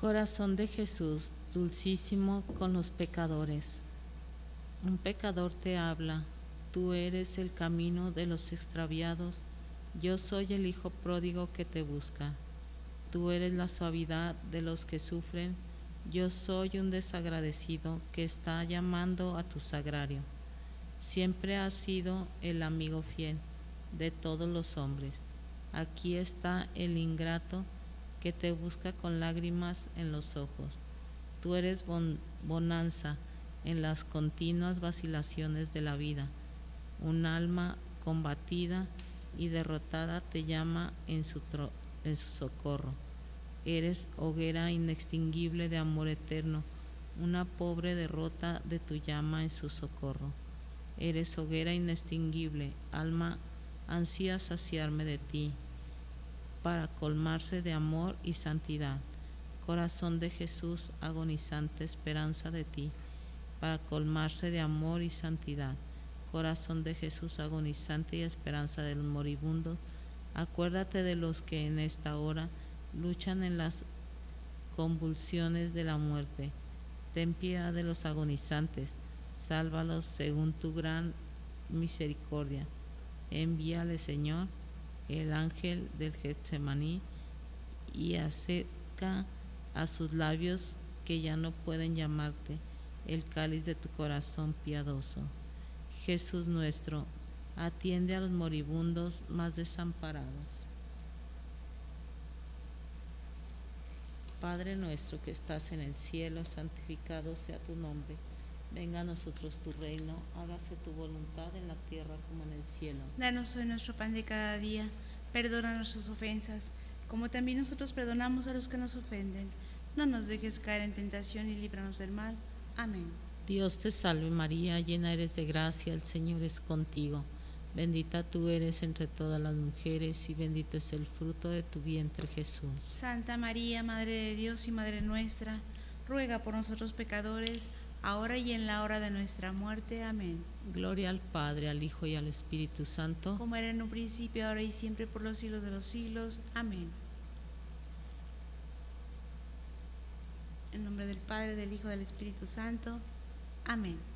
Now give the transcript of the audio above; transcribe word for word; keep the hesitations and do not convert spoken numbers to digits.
Corazón de Jesús, dulcísimo con los pecadores. Un pecador te habla, tú eres el camino de los extraviados, yo soy el hijo pródigo que te busca. Tú eres la suavidad de los que sufren, yo soy un desagradecido que está llamando a tu sagrario. Siempre has sido el amigo fiel de todos los hombres. Aquí está el ingrato que te busca con lágrimas en los ojos. Tú eres bon- bonanza en las continuas vacilaciones de la vida. Un alma combatida y derrotada te llama en su, tro- en su socorro. Eres hoguera inextinguible de amor eterno, una pobre derrota de tu llama en su socorro. Eres hoguera inextinguible, alma ansía saciarme de ti, para colmarse de amor y santidad. Corazón de Jesús, agonizante esperanza de ti, para colmarse de amor y santidad. Corazón de Jesús, agonizante y esperanza de los moribundos, acuérdate de los que en esta hora luchan en las convulsiones de la muerte. Ten piedad de los agonizantes, sálvalos según tu gran misericordia. Envíale, Señor, el ángel del Getsemaní y acerca a sus labios que ya no pueden llamarte el cáliz de tu corazón piadoso. Jesús nuestro, atiende a los moribundos más desamparados. Padre nuestro que estás en el cielo, santificado sea tu nombre. Venga a nosotros tu reino, hágase tu voluntad en la tierra como en el cielo. Danos hoy nuestro pan de cada día, perdona nuestras ofensas, como también nosotros perdonamos a los que nos ofenden. No nos dejes caer en tentación y líbranos del mal. Amén. Dios te salve María, llena eres de gracia, el Señor es contigo. Bendita tú eres entre todas las mujeres y bendito es el fruto de tu vientre Jesús. Santa María, Madre de Dios y Madre nuestra, ruega por nosotros pecadores, ahora y en la hora de nuestra muerte. Amén. Gloria al Padre, al Hijo y al Espíritu Santo. Como era en un principio, ahora y siempre, por los siglos de los siglos. Amén. En nombre del Padre, del Hijo y del Espíritu Santo. Amén.